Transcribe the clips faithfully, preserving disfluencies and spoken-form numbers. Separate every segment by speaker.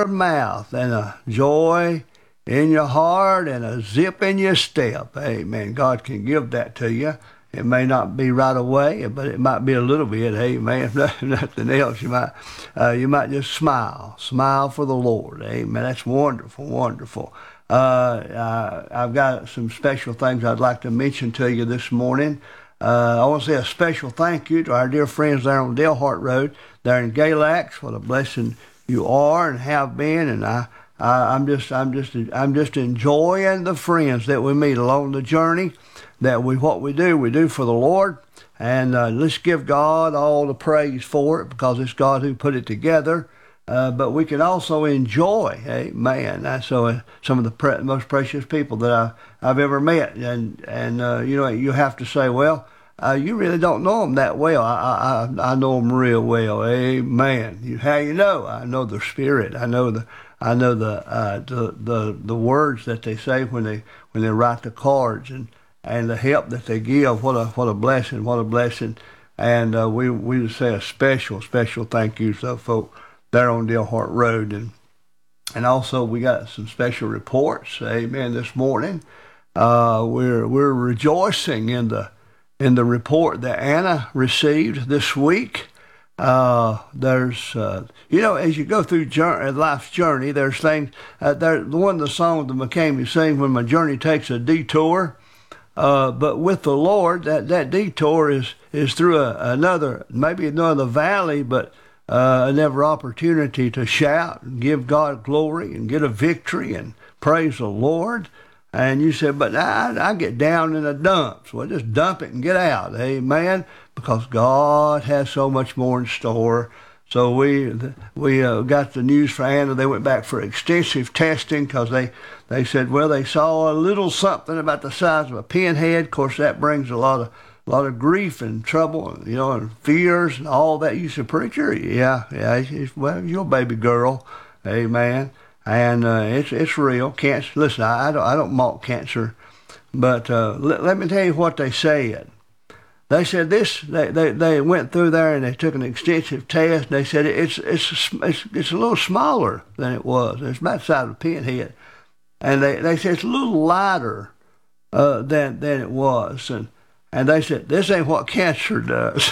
Speaker 1: your mouth and a joy in your heart and a zip in your step. Amen. God can give that to you. It may not be right away, but it might be a little bit. Amen. If nothing else, you might uh, you might just smile, smile for the Lord. Amen. That's wonderful, wonderful. Uh, uh, I've got some special things I'd like to mention to you this morning. Uh, I want to say a special thank you to our dear friends there on Delhart Road, there in Galax. What a blessing you are and have been, and I. I, I'm just, I'm just, I'm just enjoying the friends that we meet along the journey. That we, what we do, we do for the Lord, and uh, let's give God all the praise for it because it's God who put it together. Uh, but we can also enjoy, amen. That's so uh, some of the pre- most precious people that I, I've ever met, and and uh, you know you have to say, well, uh, you really don't know them that well. I I I know them real well, amen. You, how you know? I know their spirit. I know the. I know the, uh, the the the words that they say when they when they write the cards, and, and the help that they give. What a what a blessing! What a blessing! And uh, we we would say a special special thank you to folk there on Delhart Road, and and also we got some special reports. Amen. This morning, uh, we're we're rejoicing in the in the report that Anna received this week. Uh, there's, uh, you know, as you go through journey, life's journey, there's things, uh, there, one of the songs that McCamey sing, when my journey takes a detour, uh, but with the Lord, that, that detour is, is through a, another, maybe another valley, but, uh, another opportunity to shout and give God glory and get a victory and praise the Lord. And you said, but I, I get down in the dumps. Well, just dump it and get out. Amen. Because God has so much more in store. So we we uh, got the news for Anna. They went back for extensive testing because they, they said, well, they saw a little something about the size of a pinhead. Of course, that brings a lot of a lot of grief and trouble, you know, and fears and all that. You said, preacher, yeah, yeah, it's, it's, well, you're a baby girl. Amen. And uh, it's it's real. Cancer. Listen, I, I don't I don't mock cancer, but uh, let, let me tell you what they said. They said this. They, they, they went through there and they took an extensive test. They said it's it's it's it's a little smaller than it was. It's about the size of a pinhead, and they, they said it's a little lighter uh, than than it was. And and they said this ain't what cancer does.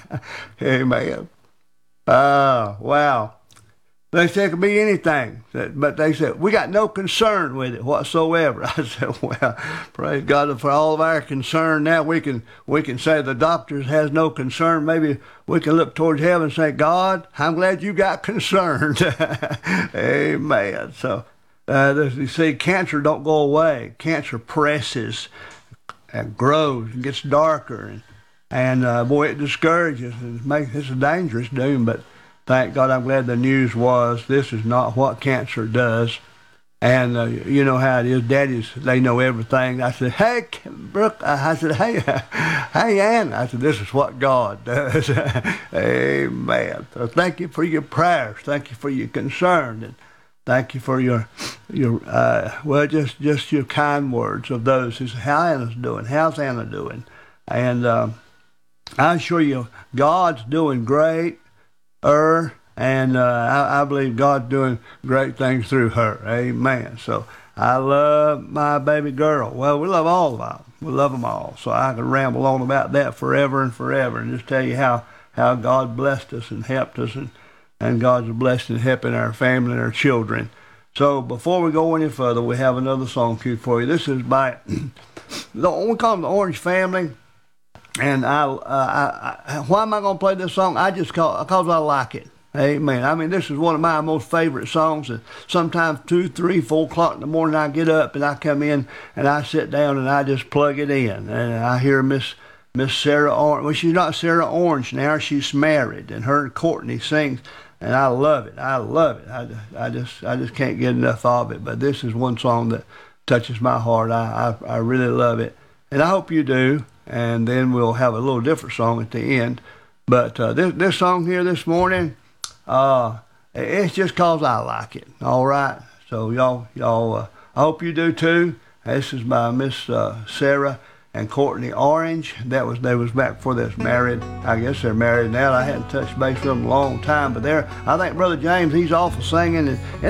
Speaker 1: Amen. Ah, uh, wow. They said it could be anything, but they said, we got no concern with it whatsoever. I said, well, praise God for all of our concern. Now we can we can say the doctors has no concern. Maybe we can look towards heaven and say, God, I'm glad you got concerned. Amen. So, uh, you see, cancer don't go away. Cancer presses and grows and gets darker. And, and uh, boy, it discourages. It makes, it's a dangerous doom, but thank God, I'm glad the news was this is not what cancer does. And uh, you know how it is. Daddies, they know everything. I said, hey, Brooke. I said, hey, hey, Ann. I said, this is what God does. Amen. So thank you for your prayers. Thank you for your concern. And thank you for your, your uh, well, just, just your kind words of those who say, how Anna's doing? How's Anna doing? And um, I assure you, God's doing great. her, and uh, I, I believe God's doing great things through her. Amen. So I love my baby girl. Well, we love all of them. We love them all. So I can ramble on about that forever and forever and just tell you how, how God blessed us and helped us, and, and God's blessed in helping our family and our children. So before we go any further, we have another song queued for you. This is by, the, we call them the Orange Family. And I, uh, I, I, why am I going to play this song? I just call, because I like it. Amen. I mean, this is one of my most favorite songs. And sometimes two, three, four o'clock in the morning, I get up and I come in and I sit down and I just plug it in. And I hear Miss Miss Sarah Orange. Well, she's not Sarah Orange now. She's married, and her and Courtney sings, and I love it. I love it. I, I just I just can't get enough of it. But this is one song that touches my heart. I I, I really love it, and I hope you do. And then we'll have a little different song at the end. But uh, this this song here this morning, uh, it's just cause I like it. All right. So y'all y'all, uh, I hope you do too. This is by Miss uh, Sarah and Courtney Orange. That was they was back before they was married. I guess they're married now. I hadn't touched base with them in a long time, but they're I think Brother James, he's awful singing, and